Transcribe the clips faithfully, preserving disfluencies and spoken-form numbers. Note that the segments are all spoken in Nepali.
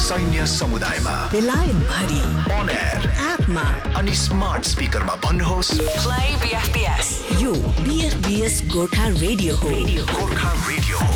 सैन्य समुदायमा, बेलायत भरि, अन एयर, एपमा अनि स्मार्ट स्पिकरमा भन्नुहोस् प्ले बीएफपीएस। यो बीएफपीएस गोर्खा रेडियो हो। गोर्खा रेडियो हो।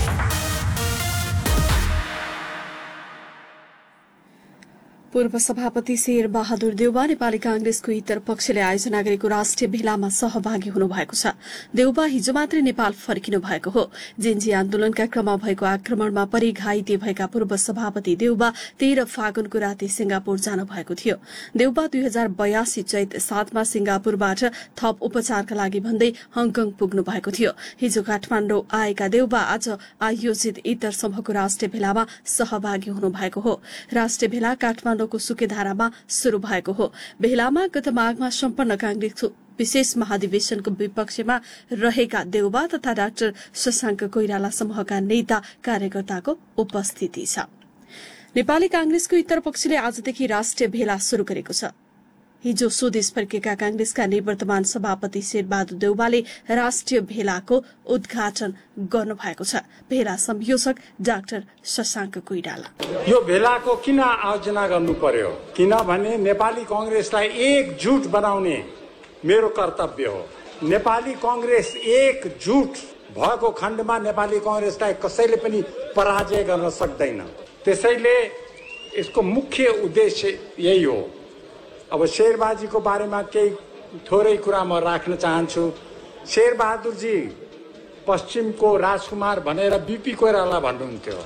पूर्व सभापति शेर बहादुर देउबा नेपाली कांग्रेसको इतर पक्षले आयोजना गरेको राष्ट्रिय भेलामा सहभागी हुनुभएको छ। देउबा हिजो मात्रै नेपाल फर्किनु भएको हो। जेन्जी आन्दोलनका क्रममा भएको आक्रमणमा परि घाइते भएका पूर्व सभापति देउबा तेह्र फागुनको राति सिंगापुर जानु भएको थियो। देउबा दुई हजार बयासी चैत सातमा सिंगापुरबाट थप उपचारका लागि भन्दै हङकङ पुग्नु भएको थियो। हिजो काठमाडौँ आएका देउबा आज आयोजित इतर समूहको राष्ट्रिय भेलामा सहभागी हुनुभएको हो। राष्ट्रिय भेला काठमाडौँ को सुकेधारामा शुरू भएको हो। भेलामा गत माघमा सम्पन्न कांग्रेसको विशेष महाधिवेशनको विपक्षमा रहेका देउबा तथा डाक्टर शशाङ्क कोइराला समूहका नेता कार्यकर्ताको उपस्थिति छ। नेपाली कांग्रेसको इतर पक्षले आजदेखि राष्ट्रिय भेला शुरू गरेको छ। हिजो स्वदेश फर्केका कांग्रेसका निवर्तमान सभापति शेरबहादुर देउबाले राष्ट्रिय भेलाको उद्घाटन गर्नुभएको छ। भेला संयोजक डाक्टर शशाङ्क कोइराला। यो भेलाको किन आयोजना गर्नु पर्यो? किनभने नेपाली कांग्रेसलाई एकजुट बनाउने मेरो कर्तव्य हो। नेपाली कांग्रेस एकजुट भएको खण्डमा नेपाली कांग्रेसलाई कसैले पनि पराजय गर्न सक्दैन। त्यसैले यसको मुख्य उद्देश्य यही हो। अब शेरबाजीको बारेमा केही थोरै कुरा म राख्न चाहन्छु। शेरबहादुर जी पश्चिमको राजकुमार भनेर बीपी कोइराला भन्नुहुन्थ्यो।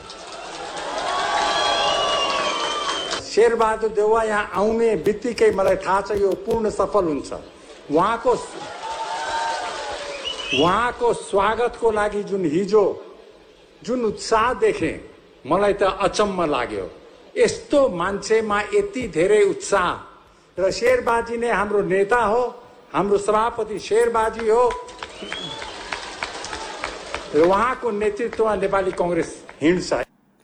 शेरबहादुर देउवा यहाँ आउने बित्तिकै मलाई थाहा छ यो पूर्ण सफल हुन्छ। उहाँको उहाँको स्वागतको लागि जुन हिजो जुन उत्साह देखे मलाई त अचम्म लाग्यो। यस्तो मान्छेमा यति धेरै उत्साह र शेरबाजी नै हाम्रो नेता हो, हाम्रो सभापति शेरबाजी हो र उहाँको नेतृत्वमा नेपाली कांग्रेस हिँड्छ।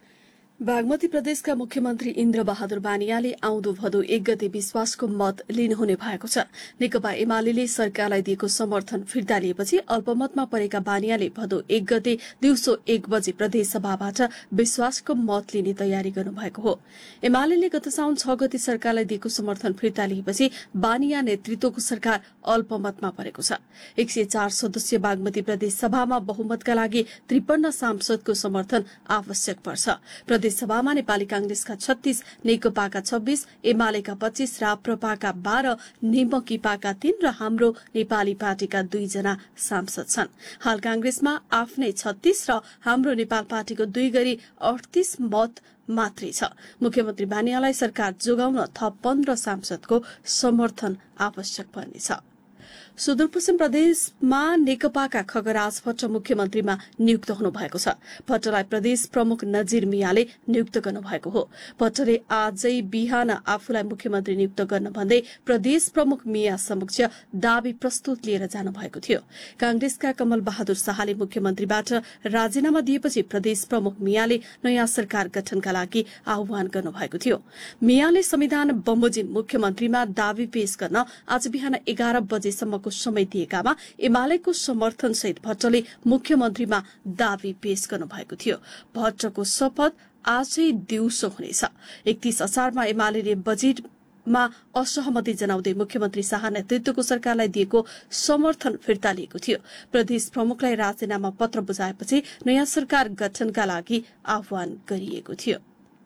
बागमती प्रदेशका मुख्यमन्त्री इन्द्र बहादुर बानियाले आउँदो भदौ एक गते विश्वासको मत लिनुहुने भएको छ। नेकपा एमाले सरकारलाई दिएको समर्थन फिर्ता लिएपछि अल्पमतमा परेका बानियाले भदौ एक गते दिउँसो एक बजे प्रदेश सभाबाट विश्वासको मत लिने तयारी गर्नुभएको हो। एमाले गत साउन छ गते सरकारलाई दिएको समर्थन फिर्ता लिएपछि बानिया नेतृत्वको सरकार अल्पमतमा परेको छ। एक सय चार सदस्यीय बागमती प्रदेश सभामा बहुमतका लागि त्रिपन्न सांसदको समर्थन आवश्यक पर्छ। प्रदेश सभामा नेपाली कांग्रेसका छत्तीस, नेकपाका छब्बीस, एमालेका पच्चीस, राप्रपाका बाह्र, नेमकिपाका तीन र हाम्रो नेपाली पार्टीका दुईजना सांसद छन्। हाल कांग्रेसमा आफ्नै छत्तीस र हाम्रो नेपाल पार्टीको दुई गरी अडतीस मत मात्रै छ। मुख्यमन्त्री बानियालाई सरकार जोगाउन थप पन्ध्र सांसदको समर्थन आवश्यक पर्नेछ। सुदूरपश्चिम प्रदेशमा नेकपाका खगराज भट्ट मुख्यमन्त्रीमा नियुक्त हुनुभएको छ। भट्टलाई प्रदेश प्रमुख नजीर मियाले नियुक्त गर्नुभएको हो। भट्टले आजै बिहान आफूलाई मुख्यमन्त्री नियुक्त गर्न भन्दै प्रदेश प्रमुख मिया समक्ष दावी प्रस्तुत लिएर जानुभएको थियो। कांग्रेसका कमल बहादुर शाहले मुख्यमन्त्रीबाट राजीनामा दिएपछि प्रदेश प्रमुख मियाले नयाँ सरकार गठनका लागि आह्वान गर्नुभएको थियो। मियाले संविधान बमोजिम मुख्यमन्त्रीमा दावी पेश गर्न आज बिहान एघार बजेसम्म समय दिएकामा एमालेको समर्थन सहित भट्टले मुख्यमन्त्रीमा दावी पेश गर्नुभएको थियो। भट्टको शपथ आजै दिउँसो हुनेछ। एकतीस असारमा एमाले बजेटमा असहमति जनाउँदै मुख्यमन्त्री शाह नेतृत्वको सरकारलाई दिएको समर्थन फिर्ता लिएको थियो। प्रदेश प्रमुखलाई राजीनामा पत्र बुझाएपछि नयाँ सरकार गठनका लागि आह्वान गरिएको थियो।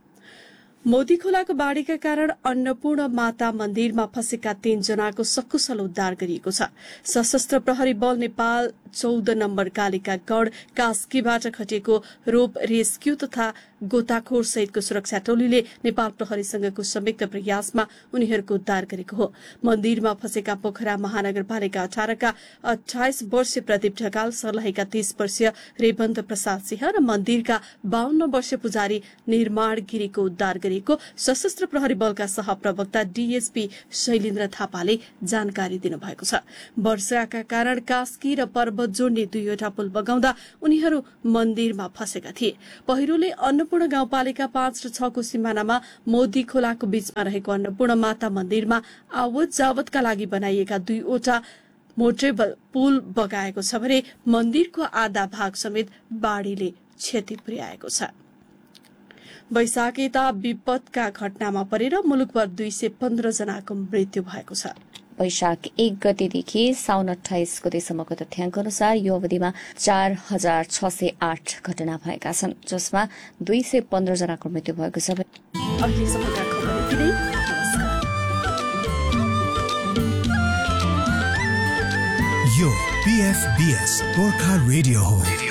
मोदी खोलाको बाढ़ीका कारण अन्नपूर्ण माता मन्दिरमा फँसेका तीन जनाको सकुशल उद्धार गरिएको छ। सशस्त्र प्रहरी बल नेपाल चौध नम्बर कालिका गढ़ कास्कीबाट खटिएको रोप रेस्क्यू तथा गोताखोर सहितको सुरक्षा टोलीले नेपाल प्रहरीसँगको संयुक्त प्रयासमा उनीहरूको उद्धार गरेको हो। मन्दिरमा फँसेका पोखरा महानगरपालिका अठारका अठाइस वर्षीय प्रदीप ढकाल, सर्लाहीका तीस वर्षीय रेवन्त प्रसाद सिंह र मन्दिरका बाहन्न वर्षीय पुजारी निर्माण गिरीको उद्धार गरेको सशस्त्र प्रहरी बलका सहप्रवक्ता डीएसपी शैलेन्द्र थापाले जानकारी दिनुभएको छ। वर्षाका कारण कास्की र पर्वत जोड्ने दुईवटा पुल बगाउँदा उनीहरू मन्दिरमा फँसेका थिए। पहिरोले अन्नपूर्ण गाउँपालिका पाँच र छ को सिमानामा मोदी खोलाको बीचमा रहेको अन्नपूर्ण माता मन्दिरमा आवत जावतका लागि बनाइएका दुईवटा मोटेबल पुल बगाएको छ भने मन्दिरको आधा भाग समेत बाढ़ीले क्षति पुर्याएको छ। वैशाख यता विपदका घटनामा परेर मुलुकभर दुई सय पन्ध्र जनाको मृत्यु भएको छ। वैशाख एक गतेदेखि साउन अठाइस गतेसम्मको तथ्याङ्क अनुसार यो अवधिमा चार हजार छ सय आठ घटना भएका छन्, जसमा दुई सय पन्ध्र जनाको मृत्यु भएको छ। यो पीएफबीएस गोर्खा रेडियो हो।